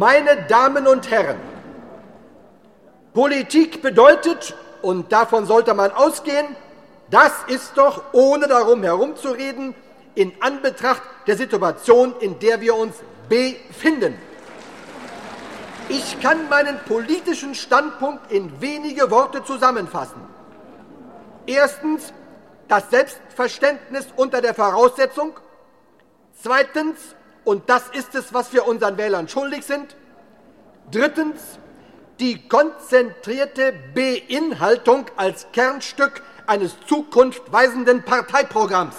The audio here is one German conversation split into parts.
Meine Damen und Herren, Politik bedeutet, und davon sollte man ausgehen, das ist doch, ohne darum herumzureden, in Anbetracht der Situation, in der wir uns befinden. Ich kann meinen politischen Standpunkt in wenige Worte zusammenfassen. Erstens, das Selbstverständnis unter der Voraussetzung. Zweitens, und das ist es, was wir unseren Wählern schuldig sind. Drittens, die konzentrierte Beinhaltung als Kernstück eines zukunftsweisenden Parteiprogramms.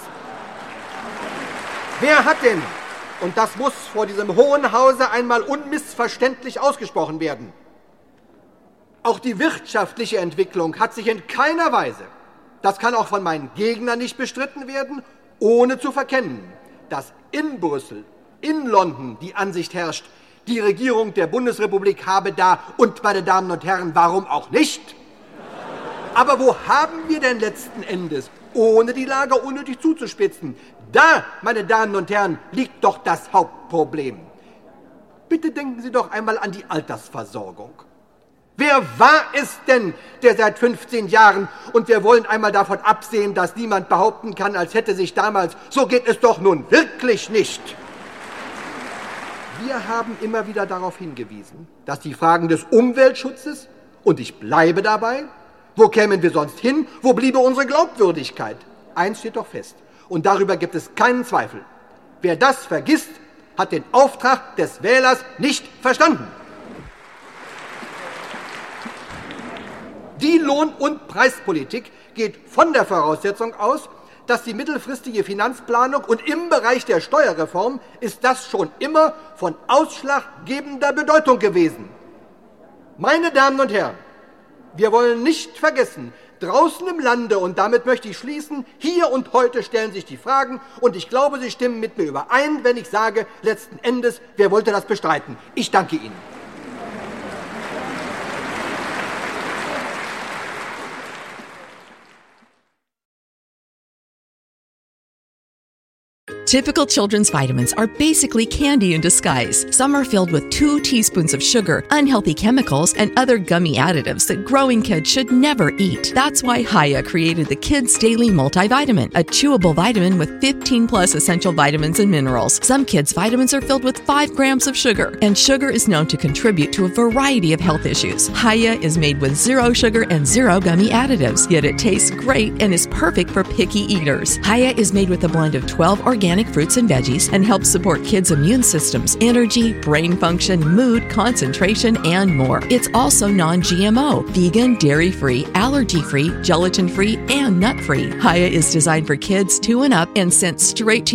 Wer hat denn, und das muss vor diesem Hohen Hause einmal unmissverständlich ausgesprochen werden, auch die wirtschaftliche Entwicklung hat sich in keiner Weise, das kann auch von meinen Gegnern nicht bestritten werden, ohne zu verkennen, dass in Brüssel, in London die Ansicht herrscht, die Regierung der Bundesrepublik habe da, und meine Damen und Herren, warum auch nicht? Aber wo haben wir denn letzten Endes, ohne die Lage unnötig zuzuspitzen, da, meine Damen und Herren, liegt doch das Hauptproblem. Bitte denken Sie doch einmal an die Altersversorgung. Wer war es denn, der seit 15 Jahren, und wir wollen einmal davon absehen, dass niemand behaupten kann, als hätte sich damals, so geht es doch nun wirklich nicht. Wir haben immer wieder darauf hingewiesen, dass die Fragen des Umweltschutzes, und ich bleibe dabei, wo kämen wir sonst hin, wo bliebe unsere Glaubwürdigkeit? Eins steht doch fest, und darüber gibt es keinen Zweifel. Wer das vergisst, hat den Auftrag des Wählers nicht verstanden. Die Lohn- und Preispolitik geht von der Voraussetzung aus, dass die mittelfristige Finanzplanung, und im Bereich der Steuerreform ist das schon immer von ausschlaggebender Bedeutung gewesen. Meine Damen und Herren, wir wollen nicht vergessen, draußen im Lande, und damit möchte ich schließen, hier und heute stellen sich die Fragen, und ich glaube, Sie stimmen mit mir überein, wenn ich sage, letzten Endes, wer wollte das bestreiten? Ich danke Ihnen. Typical children's vitamins are basically candy in disguise. Some are filled with 2 teaspoons of sugar, unhealthy chemicals, and other gummy additives that growing kids should never eat. That's why Hiya created the Kids Daily Multivitamin, a chewable vitamin with 15 plus essential vitamins and minerals. Some kids' vitamins are filled with 5 grams of sugar, and sugar is known to contribute to a variety of health issues. Hiya is made with 0 sugar and 0 gummy additives, yet it tastes great and is perfect for picky eaters. Hiya is made with a blend of 12 organic fruits and veggies and helps support kids' immune systems, energy, brain function, mood, concentration, and more. It's also non-GMO, vegan, dairy-free, allergy-free, gelatin-free, and nut-free. Hiya is designed for kids 2 and up and sent straight to